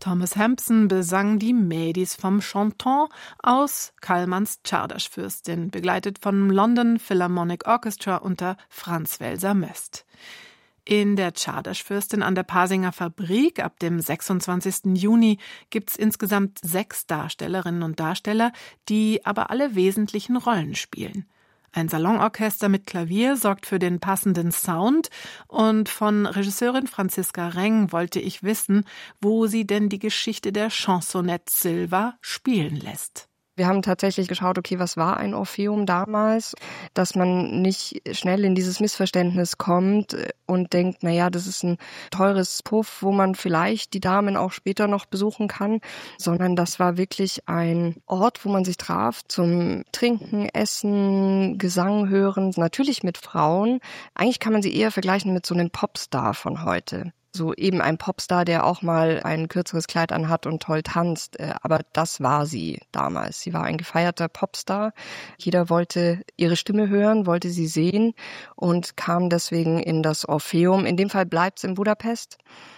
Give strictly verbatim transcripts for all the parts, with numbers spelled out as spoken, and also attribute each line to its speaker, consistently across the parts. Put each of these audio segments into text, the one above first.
Speaker 1: Thomas Hampson besang die Mädis vom Chanton aus Kallmanns Czardaschfürstin, begleitet vom London Philharmonic Orchestra unter Franz Welser Möst. In der Czardaschfürstin an der Pasinger Fabrik ab dem sechsundzwanzigsten Juni gibt's insgesamt sechs Darstellerinnen und Darsteller, die aber alle wesentlichen Rollen spielen. Ein Salonorchester mit Klavier sorgt für den passenden Sound und von Regisseurin Franziska Reng wollte ich wissen, wo sie denn die Geschichte der Chansonette Silva spielen lässt.
Speaker 2: Wir haben tatsächlich geschaut, okay, was war ein Orpheum damals, dass man nicht schnell in dieses Missverständnis kommt und denkt, naja, das ist ein teures Puff, wo man vielleicht die Damen auch später noch besuchen kann, sondern das war wirklich ein Ort, wo man sich traf zum Trinken, Essen, Gesang hören, natürlich mit Frauen. Eigentlich kann man sie eher vergleichen mit so einem Popstar von heute. So eben ein Popstar, der auch mal ein kürzeres Kleid anhat und toll tanzt. Aber das war sie damals. Sie war ein gefeierter Popstar. Jeder wollte ihre Stimme hören, wollte sie sehen und kam deswegen in das Orpheum. In dem Fall bleibt es in Budapest.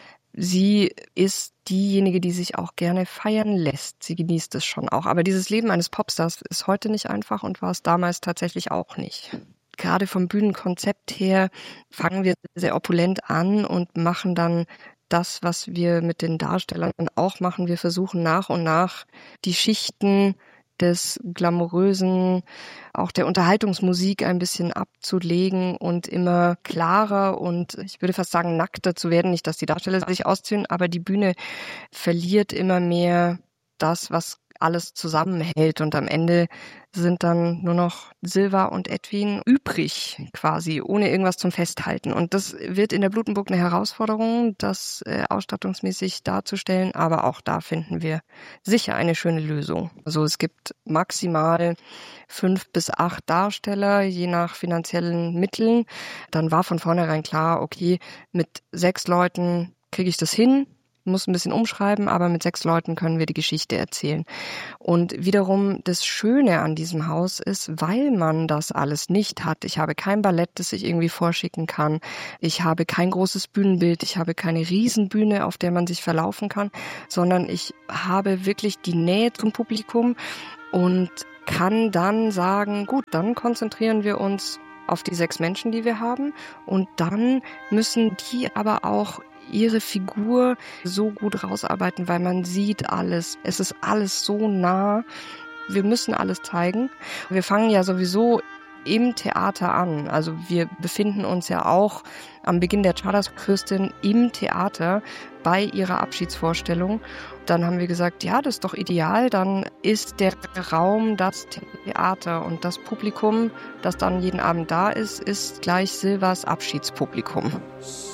Speaker 2: Sie ist diejenige, die sich auch gerne feiern lässt. Sie genießt es schon auch. Aber dieses Leben eines Popstars ist heute nicht einfach und war es damals tatsächlich auch nicht. Gerade vom Bühnenkonzept her fangen wir sehr opulent an und machen dann das, was wir mit den Darstellern auch machen. Wir versuchen nach und nach die Schichten des Glamourösen, auch der Unterhaltungsmusik ein bisschen abzulegen und immer klarer und ich würde fast sagen nackter zu werden. Nicht, dass die Darsteller sich ausziehen, aber die Bühne verliert immer mehr das, was alles zusammenhält und am Ende sind dann nur noch Silva und Edwin übrig quasi, ohne irgendwas zum Festhalten. Und das wird in der Blutenburg eine Herausforderung, das äh, ausstattungsmäßig darzustellen, aber auch da finden wir sicher eine schöne Lösung. Also es gibt maximal fünf bis acht Darsteller, je nach finanziellen Mitteln. Dann war von vornherein klar, okay, mit sechs Leuten kriege ich das hin, muss ein bisschen umschreiben, aber mit sechs Leuten können wir die Geschichte erzählen. Und wiederum das Schöne an diesem Haus ist, weil man das alles nicht hat. Ich habe kein Ballett, das ich irgendwie vorschicken kann. Ich habe kein großes Bühnenbild. Ich habe keine Riesenbühne, auf der man sich verlaufen kann, sondern ich habe wirklich die Nähe zum Publikum und kann dann sagen, gut, dann konzentrieren wir uns auf die sechs Menschen, die wir haben. Und dann müssen die aber auch ihre Figur so gut rausarbeiten, weil man sieht alles. Es ist alles so nah. Wir müssen alles zeigen. Wir fangen ja sowieso im Theater an. Also wir befinden uns ja auch am Beginn der Czardaschfürstin im Theater bei ihrer Abschiedsvorstellung. Dann haben wir gesagt, ja, das ist doch ideal. Dann ist der Raum das Theater und das Publikum, das dann jeden Abend da ist, ist gleich Silvas Abschiedspublikum.